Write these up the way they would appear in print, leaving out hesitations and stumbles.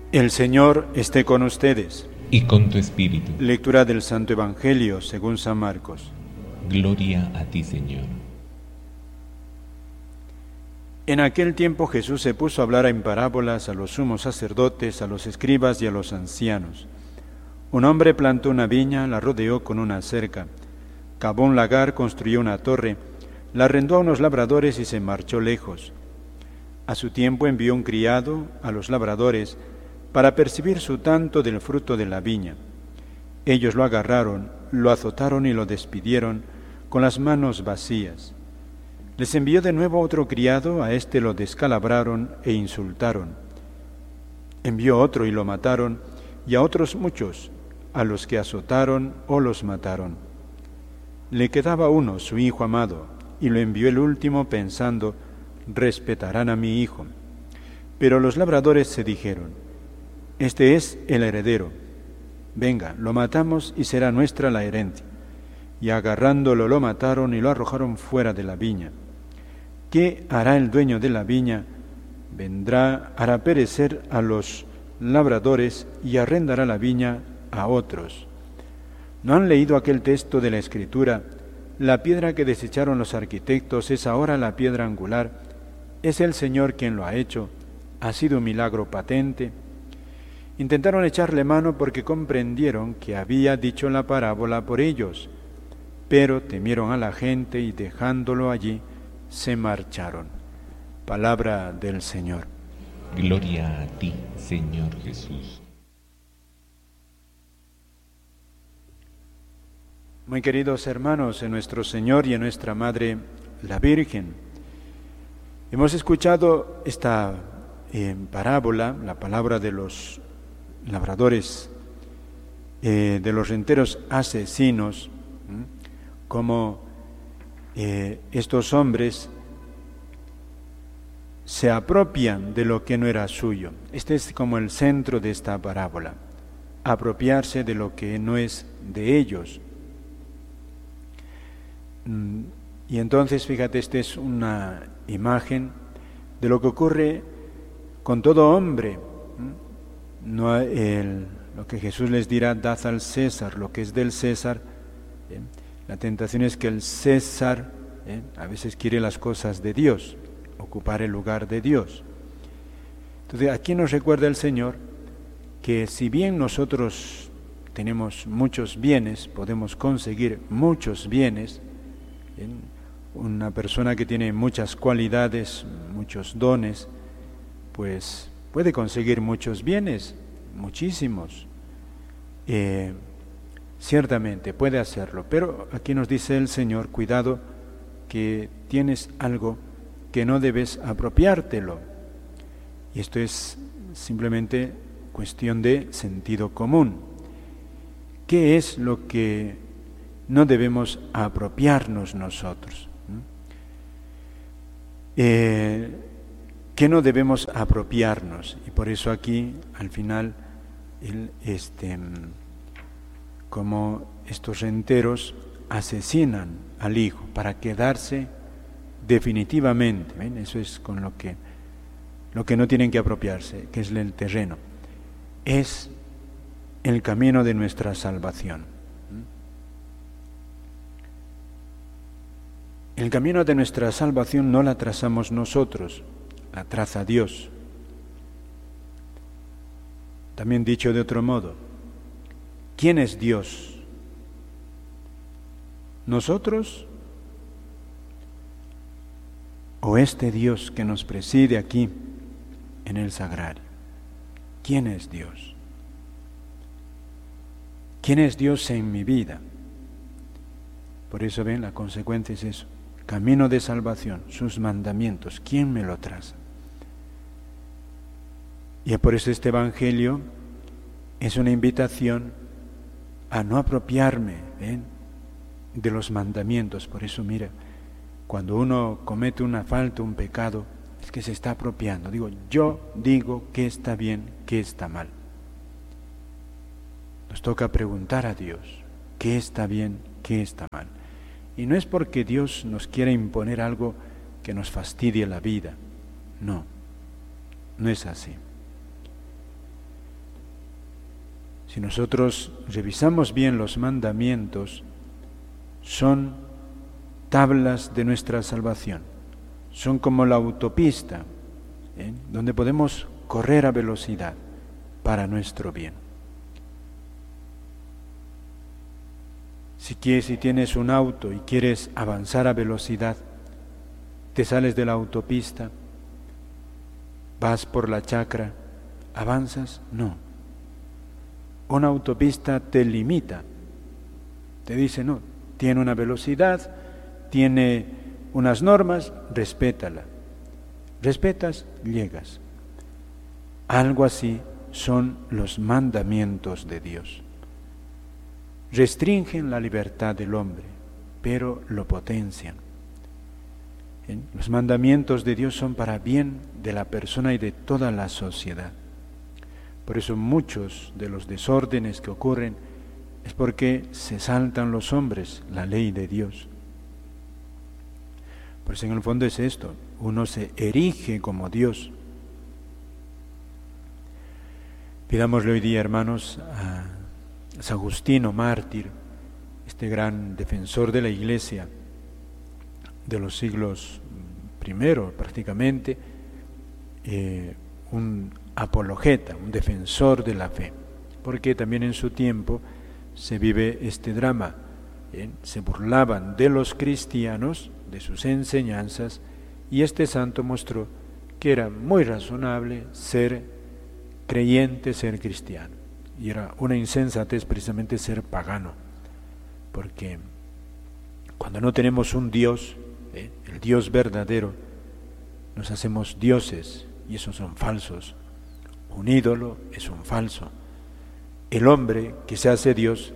El Señor esté con ustedes. Y con tu espíritu. Lectura del Santo Evangelio según San Marcos. Gloria a ti, Señor. En aquel tiempo Jesús se puso a hablar en parábolas a los sumos sacerdotes, a los escribas y a los ancianos. Un hombre plantó una viña, la rodeó con una cerca, cavó un lagar, construyó una torre, la arrendó a unos labradores y se marchó lejos. A su tiempo envió un criado a los labradores para percibir su tanto del fruto de la viña. Ellos lo agarraron, lo azotaron y lo despidieron con las manos vacías. Les envió de nuevo otro criado, a éste lo descalabraron e insultaron. Envió otro y lo mataron, y a otros muchos, a los que azotaron o los mataron. Le quedaba uno, su hijo amado, y lo envió el último pensando, respetarán a mi hijo. Pero los labradores se dijeron, este es el heredero. Venga, lo matamos y será nuestra la herencia. Y agarrándolo lo mataron y lo arrojaron fuera de la viña. ¿Qué hará el dueño de la viña? Vendrá, hará perecer a los labradores y arrendará la viña a otros. ¿No han leído aquel texto de la Escritura? La piedra que desecharon los arquitectos es ahora la piedra angular. Es el Señor quien lo ha hecho. Ha sido un milagro patente. Intentaron echarle mano porque comprendieron que había dicho la parábola por ellos, pero temieron a la gente y dejándolo allí, se marcharon. Palabra del Señor. Gloria a ti, Señor Jesús. Muy queridos hermanos, en nuestro Señor y en nuestra Madre, la Virgen, hemos escuchado esta parábola, la palabra de los labradores, de los renteros asesinos, como estos hombres se apropian de lo que no era suyo. Este es como el centro de esta parábola, apropiarse de lo que no es de ellos. Y entonces, fíjate, esta es una imagen de lo que ocurre con todo hombre. No lo que Jesús les dirá, dad al César lo que es del César. La tentación es que el César a veces quiere las cosas de Dios, ocupar el lugar de Dios. Entonces aquí nos recuerda el Señor que si bien nosotros tenemos muchos bienes, podemos conseguir muchos bienes, una persona que tiene muchas cualidades, muchos dones, pues puede conseguir muchos bienes, muchísimos. Ciertamente puede hacerlo, pero aquí nos dice el Señor, cuidado, que tienes algo que no debes apropiártelo. Y esto es simplemente cuestión de sentido común. ¿Qué es lo que no debemos apropiarnos nosotros? ¿Qué no debemos apropiarnos? Y por eso aquí, al final, como estos renteros asesinan al hijo para quedarse definitivamente. ¿Ven? Eso es con lo que no tienen que apropiarse, que es el terreno. Es el camino de nuestra salvación. El camino de nuestra salvación no la trazamos nosotros, la traza Dios. También dicho de otro modo, ¿quién es Dios? ¿Nosotros? ¿O este Dios que nos preside aquí en el sagrario? ¿Quién es Dios? ¿Quién es Dios en mi vida? Por eso ven, la consecuencia es eso. Camino de salvación, sus mandamientos, ¿quién me lo traza? Y por eso este Evangelio es una invitación a no apropiarme de los mandamientos. Por eso mira, cuando uno comete una falta, un pecado, es que se está apropiando. Yo digo qué está bien, qué está mal. Nos toca preguntar a Dios qué está bien, qué está mal. Y no es porque Dios nos quiera imponer algo que nos fastidie la vida. No, no es así. Si nosotros revisamos bien los mandamientos, son tablas de nuestra salvación. Son como la autopista, donde podemos correr a velocidad para nuestro bien. Si tienes un auto y quieres avanzar a velocidad, te sales de la autopista, vas por la chacra, ¿avanzas? No. Una autopista te limita, te dice no, tiene una velocidad, tiene unas normas, respétala. Respetas, llegas. Algo así son los mandamientos de Dios. Restringen la libertad del hombre, pero lo potencian. Los mandamientos de Dios son para bien de la persona y de toda la sociedad. Por eso muchos de los desórdenes que ocurren es porque se saltan los hombres la ley de Dios. Pues en el fondo es esto, uno se erige como Dios. Pidámosle hoy día, hermanos, a San Agustino, mártir, este gran defensor de la Iglesia de los siglos I prácticamente, un apologeta, un defensor de la fe, porque también en su tiempo se vive este drama, se burlaban de los cristianos, de sus enseñanzas, y este santo mostró que era muy razonable ser creyente, ser cristiano, y era una insensatez precisamente ser pagano, porque cuando no tenemos un Dios, el Dios verdadero, nos hacemos dioses, y esos son falsos. Un ídolo es un falso. El hombre que se hace Dios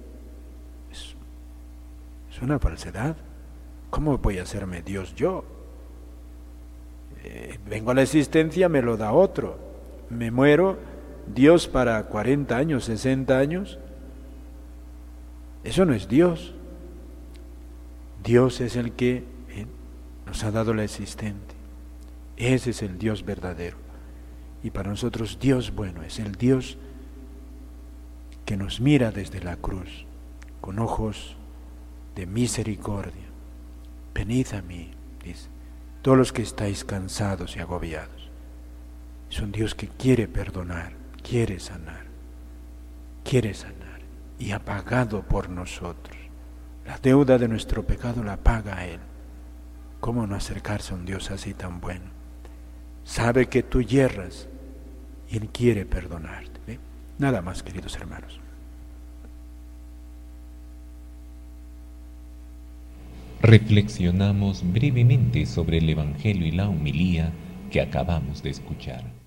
es una falsedad. ¿Cómo voy a hacerme Dios yo? Vengo a la existencia, me lo da otro. Me muero, Dios para 40 años, 60 años. Eso no es Dios. Dios es el que nos ha dado la existente. Ese es el Dios verdadero. Y para nosotros Dios bueno es el Dios que nos mira desde la cruz con ojos de misericordia. Venid a mí, dice, todos los que estáis cansados y agobiados. Es un Dios que quiere perdonar, quiere sanar y ha pagado por nosotros. La deuda de nuestro pecado la paga a Él. ¿Cómo no acercarse a un Dios así tan bueno? Sabe que tú yerras y Él quiere perdonarte. Nada más, queridos hermanos. Reflexionamos brevemente sobre el Evangelio y la homilía que acabamos de escuchar.